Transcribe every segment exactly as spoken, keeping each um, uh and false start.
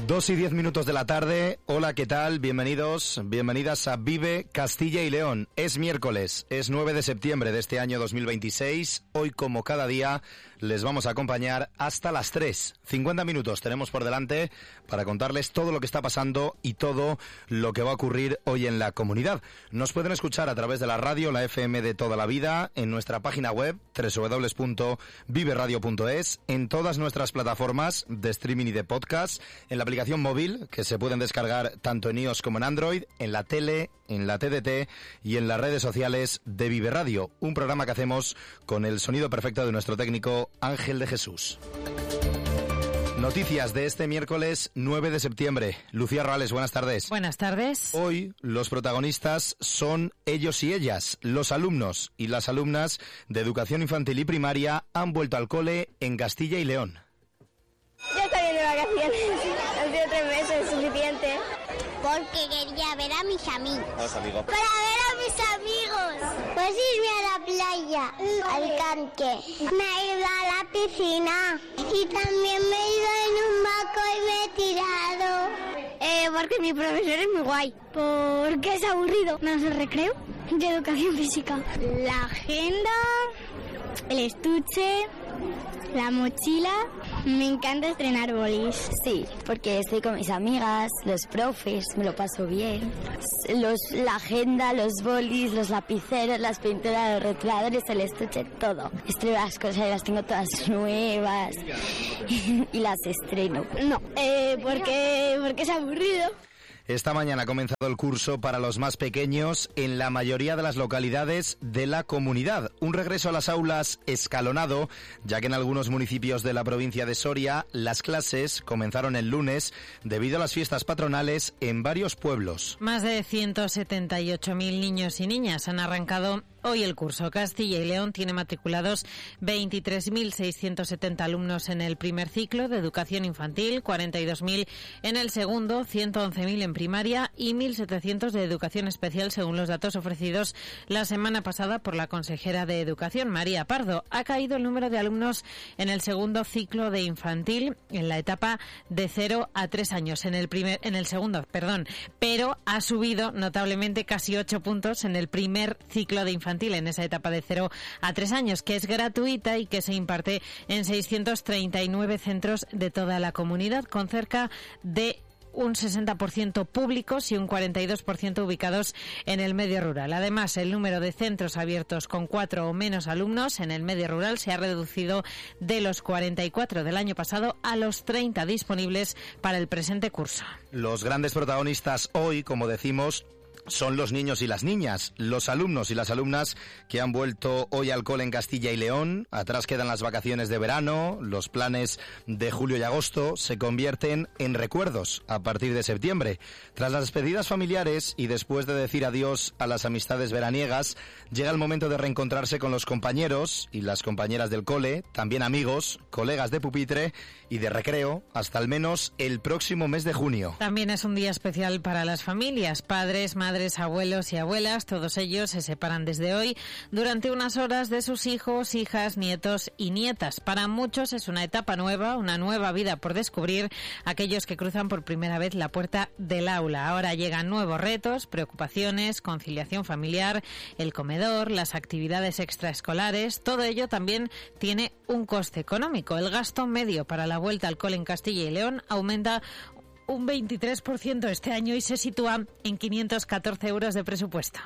Dos y diez minutos de la tarde. Hola, ¿qué tal? Bienvenidos, bienvenidas a Vive Castilla y León. Es miércoles, es nueve de septiembre de este año dos mil veintiséis. Hoy, como cada día, les vamos a acompañar hasta las tres. cincuenta minutos tenemos por delante para contarles todo lo que está pasando y todo lo que va a ocurrir hoy en la comunidad. Nos pueden escuchar a través de la radio, la F M de toda la vida, en nuestra página web, doble u doble u doble u punto vive radio punto es, en todas nuestras plataformas de streaming y de podcast, en la aplicación móvil, que se pueden descargar tanto en iOS como en Android, en la tele, en la T D T y en las redes sociales de Vive Radio, un programa que hacemos con el sonido perfecto de nuestro técnico Ángel de Jesús. Noticias de este miércoles nueve de septiembre. Lucía Rales, buenas tardes. Buenas tardes. Hoy los protagonistas son ellos y ellas. Los alumnos y las alumnas de educación infantil y primaria han vuelto al cole en Castilla y León. Ya está bien de vacaciones. Han sido tres meses, suficiente. Porque quería ver a mis amigos. ¿A los amigos? Para ver a mis amigos. Pues irme a la playa, al canque. Me he ido a la piscina. Y también me he ido en un banco y me he tirado. Eh, porque mi profesor es muy guay. Porque es aburrido. No es el recreo de educación física. La agenda, el estuche, la mochila. Me encanta estrenar bolis. Sí, porque estoy con mis amigas, los profes, me lo paso bien. Los, la agenda, los bolis, los lapiceros, las pinturas, los rotuladores, el estuche, todo. Estreno las cosas y las tengo todas nuevas y las estreno. No, eh, porque, porque es aburrido. Esta mañana ha comenzado el curso para los más pequeños en la mayoría de las localidades de la comunidad. Un regreso a las aulas escalonado, ya que en algunos municipios de la provincia de Soria las clases comenzaron el lunes debido a las fiestas patronales en varios pueblos. Más de ciento setenta y ocho mil niños y niñas han arrancado hoy el curso. Castilla y León tiene matriculados veintitrés mil seiscientos setenta alumnos en el primer ciclo de educación infantil, cuarenta y dos mil en el segundo, ciento once mil en primaria y mil setecientos de educación especial, según los datos ofrecidos la semana pasada por la consejera de Educación, María Pardo. Ha caído el número de alumnos en el segundo ciclo de infantil, en la etapa de cero a tres años, en el primer, en el segundo, perdón, pero ha subido notablemente casi ocho puntos en el primer ciclo de infantil, en esa etapa de cero a tres años, que es gratuita y que se imparte en seiscientos treinta y nueve centros de toda la comunidad, con cerca de un sesenta por ciento públicos y un cuarenta y dos por ciento ubicados en el medio rural. Además, el número de centros abiertos con cuatro o menos alumnos en el medio rural se ha reducido de los cuarenta y cuatro del año pasado a los treinta disponibles para el presente curso. Los grandes protagonistas hoy, como decimos, son los niños y las niñas, los alumnos y las alumnas que han vuelto hoy al cole en Castilla y León. Atrás quedan las vacaciones de verano, los planes de julio y agosto se convierten en recuerdos a partir de septiembre. Tras las despedidas familiares y después de decir adiós a las amistades veraniegas, llega el momento de reencontrarse con los compañeros y las compañeras del cole, también amigos, colegas de pupitre y de recreo, hasta al menos el próximo mes de junio. También es un día especial para las familias, padres, madres, Madres, abuelos y abuelas, todos ellos se separan desde hoy durante unas horas de sus hijos, hijas, nietos y nietas. Para muchos es una etapa nueva, una nueva vida por descubrir, aquellos que cruzan por primera vez la puerta del aula. Ahora llegan nuevos retos, preocupaciones, conciliación familiar, el comedor, las actividades extraescolares. Todo ello también tiene un coste económico. El gasto medio para la vuelta al cole en Castilla y León aumenta un veintitrés por ciento este año y se sitúa en quinientos catorce euros de presupuesto.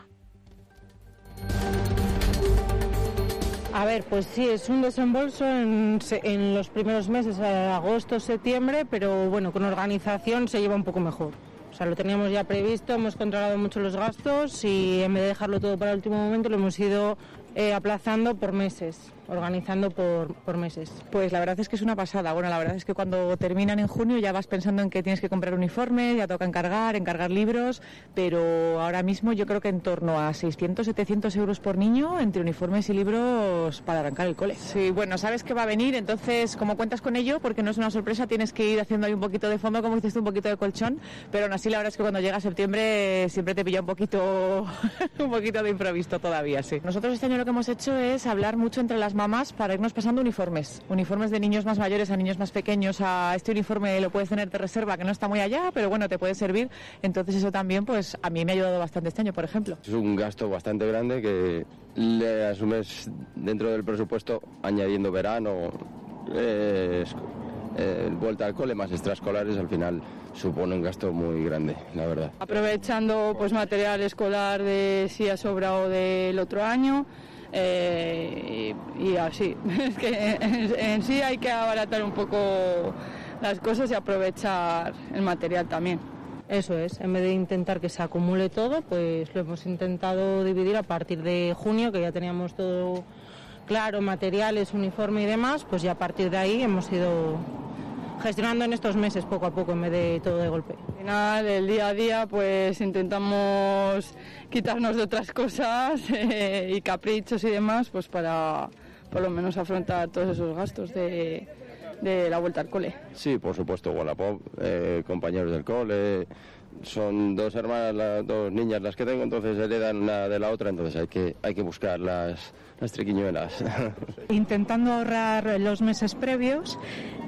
A ver, pues sí, es un desembolso en, en los primeros meses, agosto, septiembre, pero bueno, con organización se lleva un poco mejor. O sea, lo teníamos ya previsto, hemos controlado mucho los gastos y en vez de dejarlo todo para el último momento lo hemos ido eh, aplazando por meses, organizando por, por meses. Pues la verdad es que es una pasada. Bueno, la verdad es que cuando terminan en junio ya vas pensando en que tienes que comprar uniformes, ya toca encargar, encargar libros, pero ahora mismo yo creo que en torno a seiscientos, setecientos euros por niño entre uniformes y libros para arrancar el cole. Sí, bueno, sabes que va a venir, entonces como cuentas con ello, porque no es una sorpresa, tienes que ir haciendo ahí un poquito de fondo, como dices tú, un poquito de colchón, pero aún así la verdad es que cuando llega septiembre siempre te pilla un poquito un poquito de improviso todavía, sí. Nosotros este año lo que hemos hecho es hablar mucho entre las mamás para irnos pasando uniformes, uniformes de niños más mayores a niños más pequeños, a este uniforme lo puedes tener de reserva que no está muy allá, pero bueno, te puede servir, entonces eso también pues a mí me ha ayudado bastante este año, por ejemplo. Es un gasto bastante grande que le asumes dentro del presupuesto añadiendo verano, eh, eh, vuelta al cole más extraescolares, al final supone un gasto muy grande, la verdad. Aprovechando pues material escolar de si ha sobrado del otro año, eh, y, y así. Es que en, en sí hay que abaratar un poco las cosas y aprovechar el material también. Eso es, en vez de intentar que se acumule todo, pues lo hemos intentado dividir a partir de junio, que ya teníamos todo claro, materiales, uniforme y demás, pues ya a partir de ahí hemos ido gestionando en estos meses poco a poco en vez de todo de golpe. Al final, el día a día, pues intentamos quitarnos de otras cosas eh, y caprichos y demás, pues para por lo menos afrontar todos esos gastos de, de la vuelta al cole. Sí, por supuesto, Wallapop, eh, compañeros del cole, son dos hermanas, las dos niñas las que tengo, entonces heredan una de la otra, entonces hay que, hay que buscar las... las triquiñuelas. Intentando ahorrar los meses previos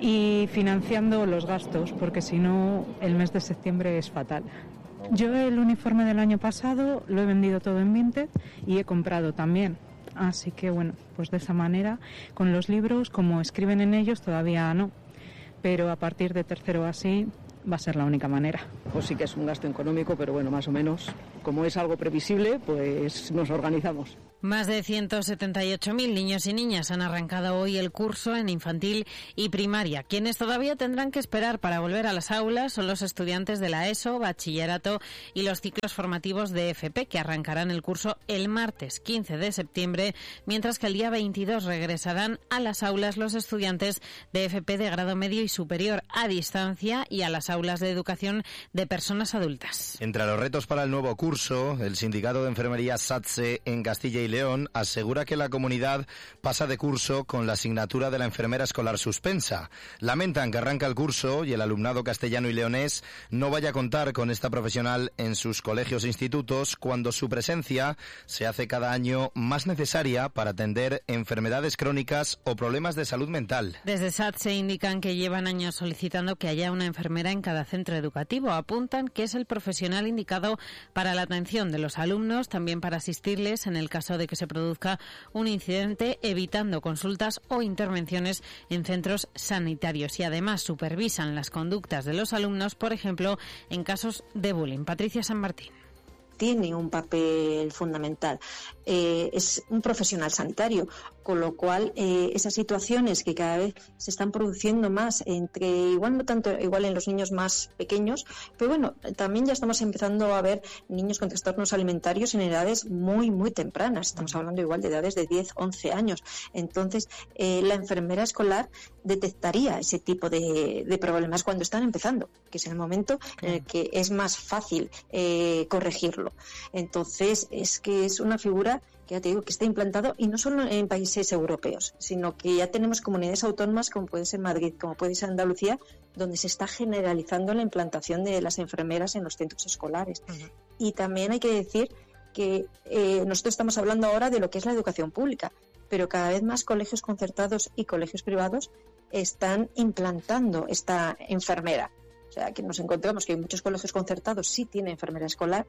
y financiando los gastos, porque si no el mes de septiembre es fatal. Yo el uniforme del año pasado lo he vendido todo en Vinted y he comprado también. Así que bueno, pues de esa manera, con los libros, como escriben en ellos, todavía no. Pero a partir de tercero así va a ser la única manera. Pues sí que es un gasto económico, pero bueno, más o menos, como es algo previsible, pues nos organizamos. Más de ciento setenta y ocho mil niños y niñas han arrancado hoy el curso en infantil y primaria. Quienes todavía tendrán que esperar para volver a las aulas son los estudiantes de la ESO, bachillerato y los ciclos formativos de F P, que arrancarán el curso el martes quince de septiembre, mientras que el día veintidós regresarán a las aulas los estudiantes de F P de grado medio y superior a distancia y a las aulas de educación de personas adultas. Entre los retos para el nuevo curso, el sindicato de enfermería SATSE en Castilla y León asegura que la comunidad pasa de curso con la asignatura de la enfermera escolar suspensa. Lamentan que arranca el curso y el alumnado castellano y leonés no vaya a contar con esta profesional en sus colegios e institutos cuando su presencia se hace cada año más necesaria para atender enfermedades crónicas o problemas de salud mental. Desde SATSE indican que llevan años solicitando que haya una enfermera en cada centro educativo. Apuntan que es el profesional indicado para la atención de los alumnos, también para asistirles en el caso de que se produzca un incidente, evitando consultas o intervenciones en centros sanitarios, y además supervisan las conductas de los alumnos, por ejemplo, en casos de bullying. Patricia San Martín. Tiene un papel fundamental. Eh, es un profesional sanitario, con lo cual eh, esas situaciones que cada vez se están produciendo más, entre igual no tanto igual en los niños más pequeños, pero bueno, también ya estamos empezando a ver niños con trastornos alimentarios en edades muy, muy tempranas. Estamos hablando igual de edades de diez, once años. Entonces, eh, la enfermera escolar detectaría ese tipo de, de problemas cuando están empezando, que es el momento en el que es más fácil eh, corregirlo. Entonces, es que es una figura que ya te digo que está implantado, y no solo en países europeos, sino que ya tenemos comunidades autónomas como puede ser Madrid, como puede ser Andalucía, donde se está generalizando la implantación de las enfermeras en los centros escolares. Uh-huh. Y también hay que decir que eh, nosotros estamos hablando ahora de lo que es la educación pública, pero cada vez más colegios concertados y colegios privados están implantando esta enfermera. O sea, que nos encontramos que muchos colegios concertados sí tienen enfermera escolar,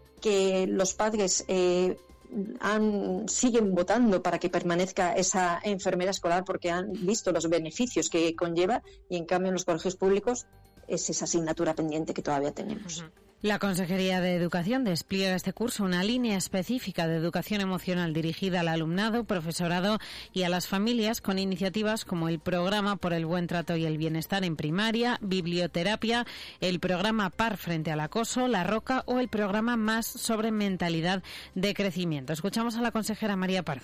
que los padres eh, han, siguen votando para que permanezca esa enfermera escolar porque han visto los beneficios que conlleva, y en cambio en los colegios públicos es esa asignatura pendiente que todavía tenemos. Uh-huh. La Consejería de Educación despliega este curso una línea específica de educación emocional dirigida al alumnado, profesorado y a las familias, con iniciativas como el Programa por el Buen Trato y el Bienestar en Primaria, Biblioterapia, el Programa Par frente al acoso, La Roca o el Programa Más sobre mentalidad de crecimiento. Escuchamos a la consejera María Pardo.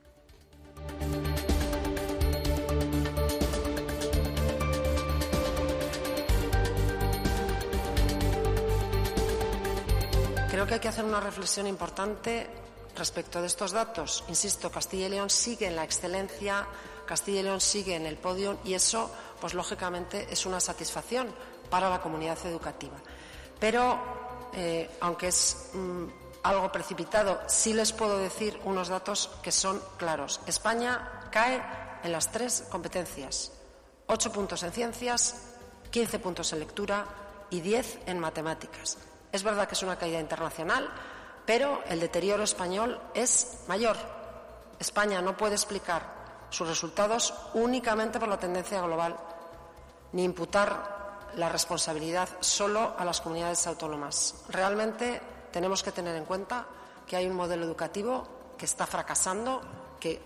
Creo que hay que hacer una reflexión importante respecto de estos datos. Insisto, Castilla y León sigue en la excelencia, Castilla y León sigue en el podio, y eso, pues lógicamente, es una satisfacción para la comunidad educativa. Pero, eh, aunque es mmm, algo precipitado, sí les puedo decir unos datos que son claros. España cae en las tres competencias. Ocho puntos en ciencias, quince puntos en lectura y diez en matemáticas. Es verdad que es una caída internacional, pero el deterioro español es mayor. España no puede explicar sus resultados únicamente por la tendencia global, ni imputar la responsabilidad solo a las comunidades autónomas. Realmente tenemos que tener en cuenta que hay un modelo educativo que está fracasando, que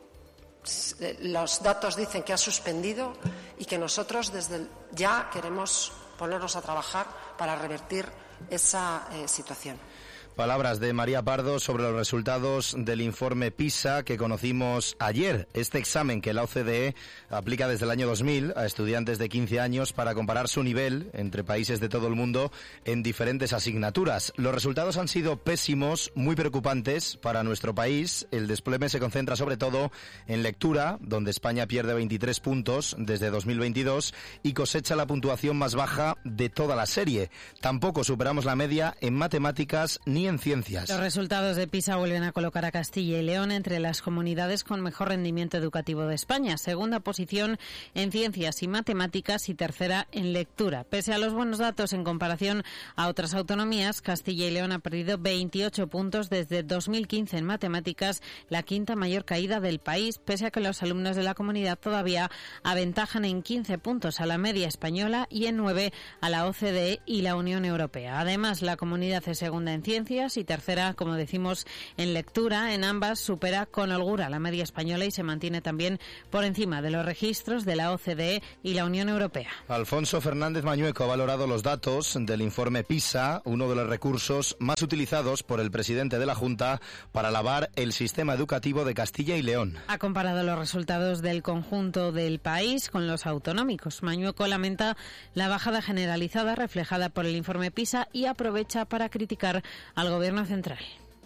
los datos dicen que ha suspendido y que nosotros desde ya queremos ponernos a trabajar para revertir esa eh, situación. Palabras de María Pardo sobre los resultados del informe PISA que conocimos ayer. Este examen que la O C D E aplica desde el año dos mil a estudiantes de quince años para comparar su nivel entre países de todo el mundo en diferentes asignaturas. Los resultados han sido pésimos, muy preocupantes para nuestro país. El desplome se concentra sobre todo en lectura, donde España pierde veintitrés puntos desde dos mil veintidós y cosecha la puntuación más baja de toda la serie. Tampoco superamos la media en matemáticas ni en ciencias. Los resultados de PISA vuelven a colocar a Castilla y León entre las comunidades con mejor rendimiento educativo de España. Segunda posición en ciencias y matemáticas y tercera en lectura. Pese a los buenos datos en comparación a otras autonomías, Castilla y León ha perdido veintiocho puntos desde dos mil quince en matemáticas, la quinta mayor caída del país, pese a que los alumnos de la comunidad todavía aventajan en quince puntos a la media española y en nueve a la O C D E y la Unión Europea. Además, la comunidad es segunda en ciencias y tercera, como decimos, en lectura. En ambas supera con holgura la media española y se mantiene también por encima de los registros de la O C D E y la Unión Europea. Alfonso Fernández Mañueco ha valorado los datos del informe PISA, uno de los recursos más utilizados por el presidente de la Junta para alabar el sistema educativo de Castilla y León. Ha comparado los resultados del conjunto del país con los autonómicos. Mañueco lamenta la bajada generalizada reflejada por el informe PISA y aprovecha para criticar al Gobierno central.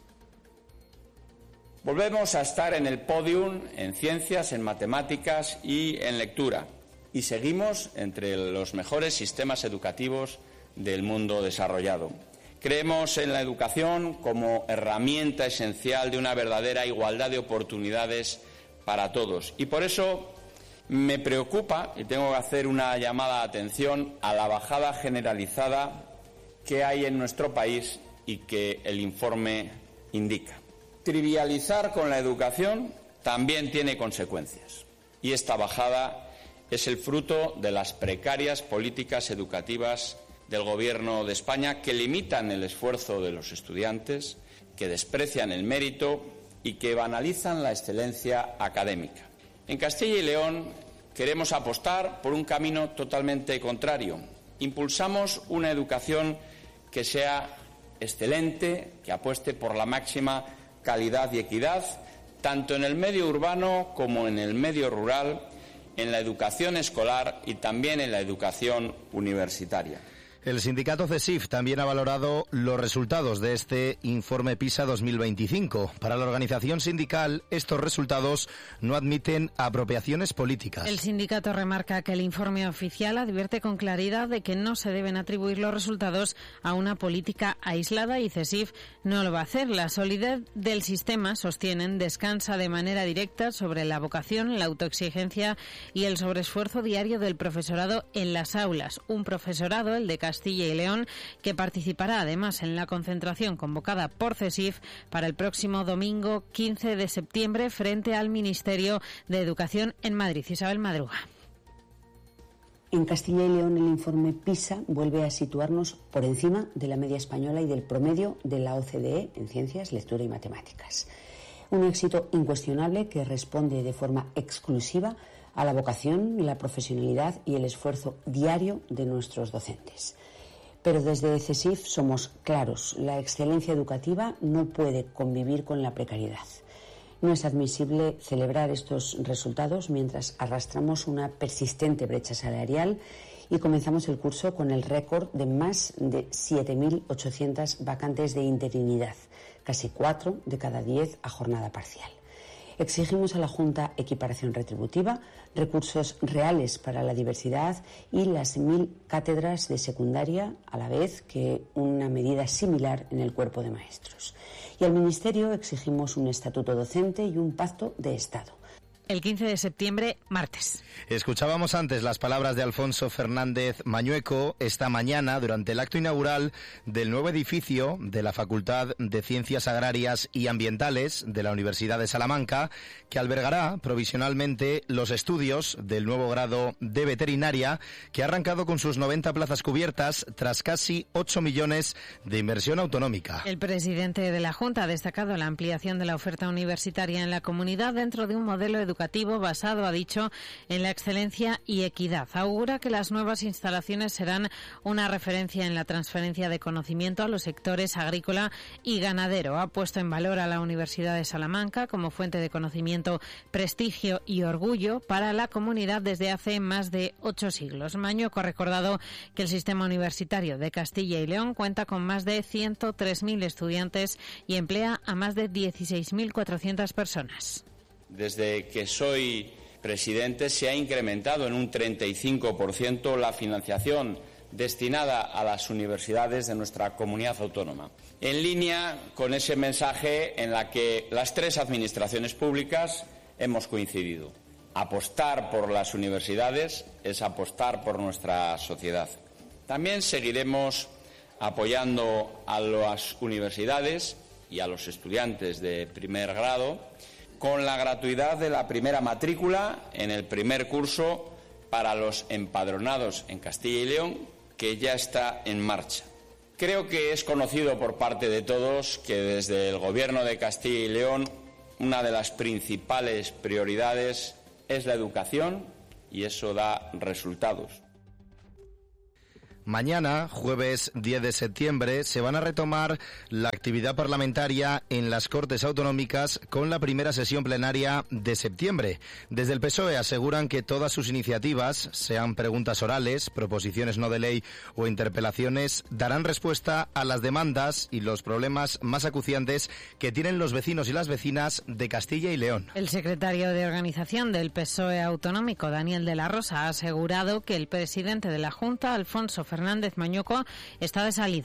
Volvemos a estar en el podium en ciencias, en matemáticas y en lectura. Y seguimos entre los mejores sistemas educativos del mundo desarrollado. Creemos en la educación como herramienta esencial de una verdadera igualdad de oportunidades para todos. Y por eso me preocupa, y tengo que hacer una llamada de atención a la bajada generalizada que hay en nuestro país y que el informe indica. Trivializar con la educación también tiene consecuencias. Y esta bajada es el fruto de las precarias políticas educativas del Gobierno de España que limitan el esfuerzo de los estudiantes, que desprecian el mérito y que banalizan la excelencia académica. En Castilla y León queremos apostar por un camino totalmente contrario. Impulsamos una educación que sea excelente, que apueste por la máxima calidad y equidad, tanto en el medio urbano como en el medio rural, en la educación escolar y también en la educación universitaria. El sindicato CESIF también ha valorado los resultados de este informe PISA dos mil veinticinco. Para la organización sindical, estos resultados no admiten apropiaciones políticas. El sindicato remarca que el informe oficial advierte con claridad de que no se deben atribuir los resultados a una política aislada y CESIF no lo va a hacer. La solidez del sistema, sostienen, descansa de manera directa sobre la vocación, la autoexigencia y el sobreesfuerzo diario del profesorado en las aulas. Un profesorado, el de Castilla y León, que participará además en la concentración convocada por CESIF para el próximo domingo quince de septiembre frente al Ministerio de Educación en Madrid. Isabel Madruga. En Castilla y León el informe PISA vuelve a situarnos por encima de la media española y del promedio de la O C D E en ciencias, lectura y matemáticas. Un éxito incuestionable que responde de forma exclusiva a la vocación, la profesionalidad y el esfuerzo diario de nuestros docentes. Pero desde CESIF somos claros, la excelencia educativa no puede convivir con la precariedad. No es admisible celebrar estos resultados mientras arrastramos una persistente brecha salarial y comenzamos el curso con el récord de más de siete mil ochocientas vacantes de interinidad, casi cuatro de cada diez a jornada parcial. Exigimos a la Junta equiparación retributiva, recursos reales para la diversidad y las mil cátedras de secundaria, a la vez que una medida similar en el cuerpo de maestros. Y al Ministerio exigimos un estatuto docente y un pacto de Estado. el quince de septiembre, martes. Escuchábamos antes las palabras de Alfonso Fernández Mañueco esta mañana durante el acto inaugural del nuevo edificio de la Facultad de Ciencias Agrarias y Ambientales de la Universidad de Salamanca, que albergará provisionalmente los estudios del nuevo grado de veterinaria, que ha arrancado con sus noventa plazas cubiertas tras casi ocho millones de inversión autonómica. El presidente de la Junta ha destacado la ampliación de la oferta universitaria en la comunidad dentro de un modelo educativo basado, ha dicho, en la excelencia y equidad. Augura que las nuevas instalaciones serán una referencia en la transferencia de conocimiento a los sectores agrícola y ganadero. Ha puesto en valor a la Universidad de Salamanca como fuente de conocimiento, prestigio y orgullo para la comunidad desde hace más de ocho siglos. Mañueco ha recordado que el sistema universitario de Castilla y León cuenta con más de ciento tres mil estudiantes y emplea a más de dieciséis mil cuatrocientas personas. Desde que soy presidente se ha incrementado en un treinta y cinco por ciento la financiación destinada a las universidades de nuestra comunidad autónoma, en línea con ese mensaje en la que las tres administraciones públicas hemos coincidido. Apostar por las universidades es apostar por nuestra sociedad. También seguiremos apoyando a las universidades y a los estudiantes de primer grado con la gratuidad de la primera matrícula en el primer curso para los empadronados en Castilla y León, que ya está en marcha. Creo que es conocido por parte de todos que desde el Gobierno de Castilla y León una de las principales prioridades es la educación y eso da resultados. Mañana, jueves diez de septiembre, se van a retomar la actividad parlamentaria en las Cortes Autonómicas con la primera sesión plenaria de septiembre. Desde el P S O E aseguran que todas sus iniciativas, sean preguntas orales, proposiciones no de ley o interpelaciones, darán respuesta a las demandas y los problemas más acuciantes que tienen los vecinos y las vecinas de Castilla y León. El secretario de Organización del P S O E autonómico, Daniel de la Rosa, ha asegurado que el presidente de la Junta, Alfonso Fernández Mañueco, está de salida.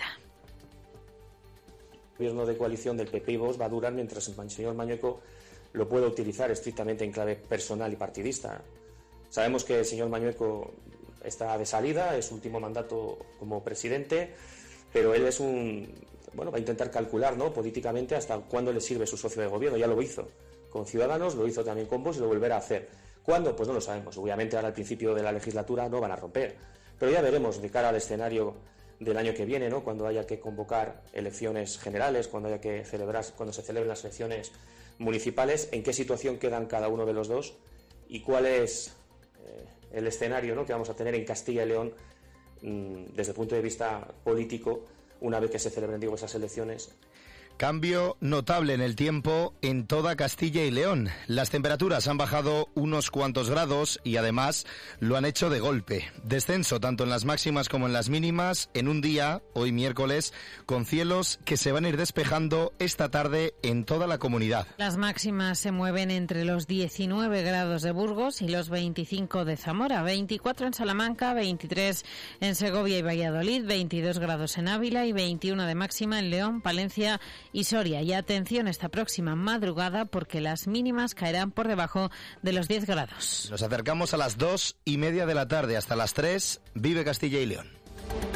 El gobierno de coalición del P P y Vox va a durar mientras el señor Mañueco lo pueda utilizar estrictamente en clave personal y partidista. Sabemos que el señor Mañueco está de salida, es su último mandato como presidente, pero él es un bueno va a intentar calcular, ¿no?, políticamente hasta cuándo le sirve su socio de gobierno. Ya lo hizo con Ciudadanos, lo hizo también con Vox y lo volverá a hacer. ¿Cuándo? Pues no lo sabemos. Obviamente ahora al principio de la legislatura no van a romper. Pero ya veremos de cara al escenario del año que viene, ¿no?, cuando haya que convocar elecciones generales, cuando haya que celebrar, cuando se celebren las elecciones municipales, en qué situación quedan cada uno de los dos y cuál es eh, el escenario, ¿no?, que vamos a tener en Castilla y León mmm, desde el punto de vista político una vez que se celebren, digo, esas elecciones. Cambio notable en el tiempo en toda Castilla y León. Las temperaturas han bajado unos cuantos grados y además lo han hecho de golpe. Descenso tanto en las máximas como en las mínimas en un día, hoy miércoles, con cielos que se van a ir despejando esta tarde en toda la comunidad. Las máximas se mueven entre los diecinueve grados de Burgos y los veinticinco de Zamora, veinticuatro en Salamanca, veintitrés en Segovia y Valladolid, veintidós grados en Ávila y veintiuno de máxima en León, Palencia y Soria. Y atención esta próxima madrugada porque las mínimas caerán por debajo de los diez grados. Nos acercamos a las dos y media de la tarde. Hasta las tres, vive Castilla y León.